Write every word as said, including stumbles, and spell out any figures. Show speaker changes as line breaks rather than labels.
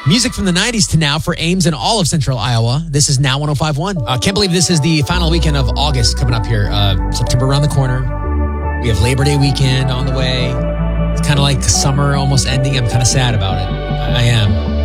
Music from the nineties to now for Ames and all of Central Iowa. This is Now one oh five point one. Uh, can't believe this is the final weekend of August coming up here. Uh, September around the corner. We have Labor Day weekend on the way. It's kind of like summer almost ending. I'm kind of sad about it. I am.